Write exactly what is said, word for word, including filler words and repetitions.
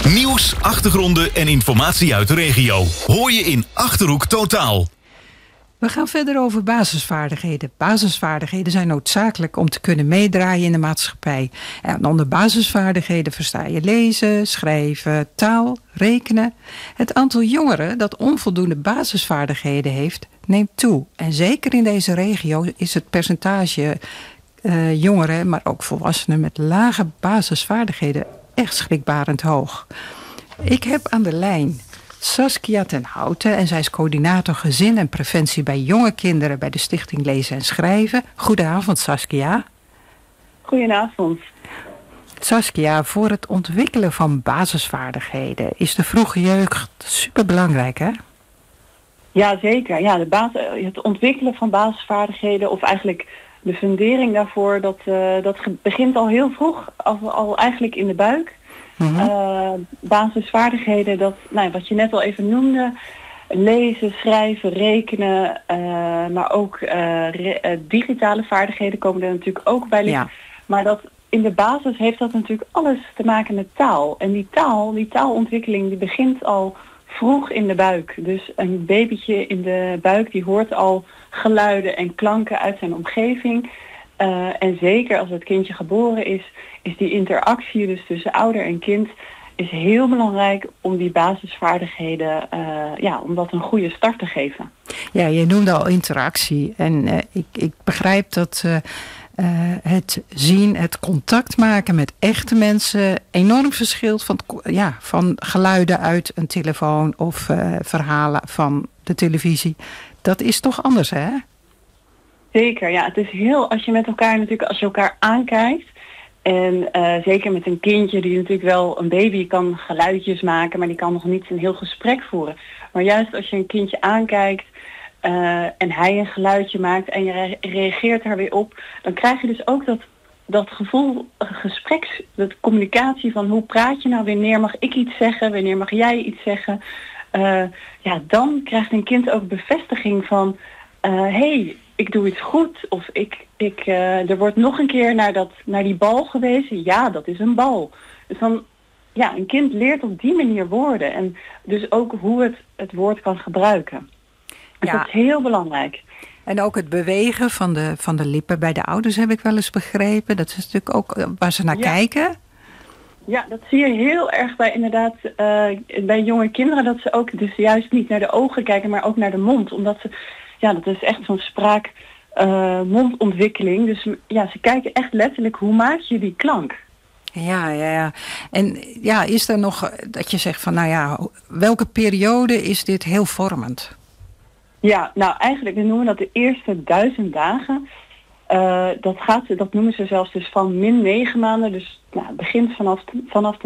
Nieuws, achtergronden en informatie uit de regio. Hoor je in Achterhoek Totaal. We gaan verder over basisvaardigheden. Basisvaardigheden zijn noodzakelijk om te kunnen meedraaien in de maatschappij. En onder basisvaardigheden versta je lezen, schrijven, taal, rekenen. Het aantal jongeren dat onvoldoende basisvaardigheden heeft, neemt toe. En zeker in deze regio is het percentage uh, jongeren, maar ook volwassenen met lage basisvaardigheden echt schrikbarend hoog. Ik heb aan de lijn Saskia ten Houten en zij is coördinator gezin en preventie bij jonge kinderen bij de Stichting Lezen en Schrijven. Goedenavond, Saskia. Goedenavond. Saskia, voor het ontwikkelen van basisvaardigheden is de vroege jeugd superbelangrijk, hè? Ja, zeker. Ja, de basis, het ontwikkelen van basisvaardigheden, of eigenlijk de fundering daarvoor, dat, uh, dat begint al heel vroeg, al, al eigenlijk in de buik. Mm-hmm. Uh, basisvaardigheden, dat, nou, wat je net al even noemde, lezen, schrijven, rekenen, uh, maar ook uh, re- uh, digitale vaardigheden komen er natuurlijk ook bij liggen. Ja. Maar dat in de basis heeft dat natuurlijk alles te maken met taal. En die taal, die taalontwikkeling, die begint al vroeg in de buik. Dus een babytje in de buik, die hoort al geluiden en klanken uit zijn omgeving. Uh, en zeker als het kindje geboren is, is die interactie dus tussen ouder en kind is heel belangrijk om die basisvaardigheden, uh, ja, om dat een goede start te geven. Ja, je noemde al interactie. En uh, ik, ik begrijp dat uh, uh, het zien, het contact maken met echte mensen enorm verschilt van, ja, van geluiden uit een telefoon of uh, verhalen van de televisie. Dat is toch anders, hè? Zeker, ja. Het is heel, als je met elkaar natuurlijk, als je elkaar aankijkt, en uh, zeker met een kindje die natuurlijk wel, een baby kan geluidjes maken, maar die kan nog niet een heel gesprek voeren. Maar juist als je een kindje aankijkt uh, en hij een geluidje maakt en je re- reageert daar weer op, dan krijg je dus ook dat, dat gevoel, gespreks, dat communicatie van hoe praat je nou, wanneer mag ik iets zeggen, wanneer mag jij iets zeggen. Uh, ja, dan krijgt een kind ook bevestiging van, hé, uh, hey, ik doe iets goed, of ik, ik, uh, er wordt nog een keer naar, dat, naar die bal gewezen. Ja, dat is een bal. Dus dan, ja, een kind leert op die manier woorden. En dus ook hoe het het woord kan gebruiken. Dus ja. Dat is heel belangrijk. En ook het bewegen van de, van de lippen bij de ouders heb ik wel eens begrepen. Dat is natuurlijk ook waar ze naar ja. kijken. Ja, dat zie je heel erg bij inderdaad uh, bij jonge kinderen. Dat ze ook dus juist niet naar de ogen kijken, maar ook naar de mond. Omdat ze... Ja, dat is echt zo'n spraak uh, mondontwikkeling. Dus ja, ze kijken echt letterlijk hoe maak je die klank. Ja, ja, ja. En ja, is er nog dat je zegt van, nou ja, welke periode is dit heel vormend? Ja, nou eigenlijk noemen we dat de eerste duizend dagen. Uh, dat gaat, dat noemen ze zelfs dus van min negen maanden. Dus nou, het begint vanaf, vanaf de